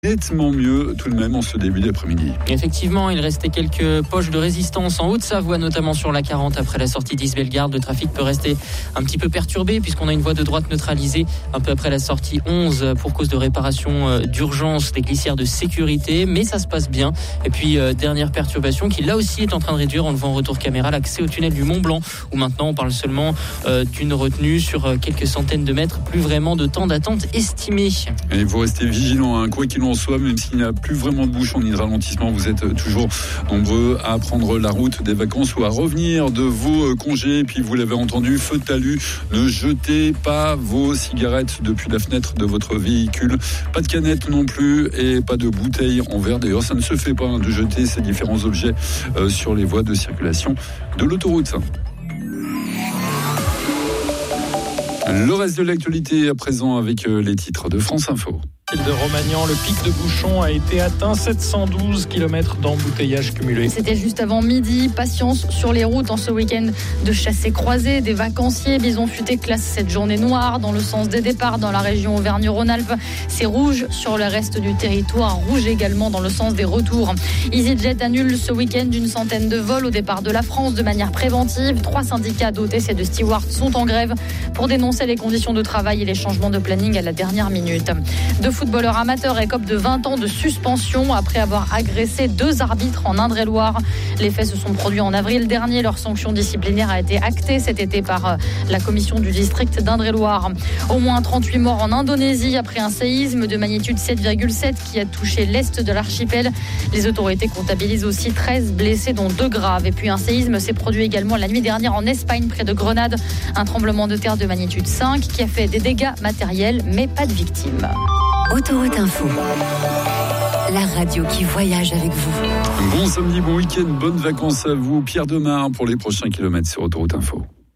Nettement mieux tout de même en ce début d'après-midi. Effectivement, il restait quelques poches de résistance en Haute-Savoie, notamment sur la 40 après la sortie d'Isbellegarde. Le trafic peut rester un petit peu perturbé puisqu'on a une voie de droite neutralisée un peu après la sortie 11 pour cause de réparation d'urgence des glissières de sécurité, mais ça se passe bien. Et puis dernière perturbation qui là aussi est en train de réduire, on le voit en retour caméra, l'accès au tunnel du Mont-Blanc où maintenant on parle seulement d'une retenue sur quelques centaines de mètres, plus vraiment de temps d'attente estimé. Et vous restez vigilants, quoi qu'il en soit, même s'il n'y a plus vraiment de bouchons ni de ralentissement, vous êtes toujours nombreux à prendre la route des vacances ou à revenir de vos congés. Et puis vous l'avez entendu, feu de talus, ne jetez pas vos cigarettes depuis la fenêtre de votre véhicule, pas de canettes non plus et pas de bouteilles en verre. D'ailleurs, ça ne se fait pas de jeter ces différents objets sur les voies de circulation de l'autoroute. Le reste de l'actualité à présent avec les titres de France Info. De Romagnan, le pic de bouchons a été atteint, 712 km d'embouteillage cumulé. C'était juste avant midi. Patience sur les routes en ce week-end de chassés-croisés. Des vacanciers Bison Futé classe cette journée noire dans le sens des départs dans la région Auvergne-Rhône-Alpes. C'est rouge sur le reste du territoire, rouge également dans le sens des retours. EasyJet annule ce week-end une centaine de vols au départ de la France de manière préventive. 3 syndicats d'hôtesses et de stewards sont en grève pour dénoncer les conditions de travail et les changements de planning à la dernière minute. Footballeur amateur écope de 20 ans de suspension après avoir agressé 2 arbitres en Indre-et-Loire. Les faits se sont produits en avril dernier. Leur sanction disciplinaire a été actée cet été par la commission du district d'Indre-et-Loire. Au moins 38 morts en Indonésie après un séisme de magnitude 7,7 qui a touché l'est de l'archipel. Les autorités comptabilisent aussi 13 blessés dont 2 graves. Et puis un séisme s'est produit également la nuit dernière en Espagne près de Grenade. Un tremblement de terre de magnitude 5 qui a fait des dégâts matériels mais pas de victimes. Autoroute Info, la radio qui voyage avec vous. Bon samedi, bon week-end, bonnes vacances à vous. Pierre Demar pour les prochains kilomètres sur Autoroute Info.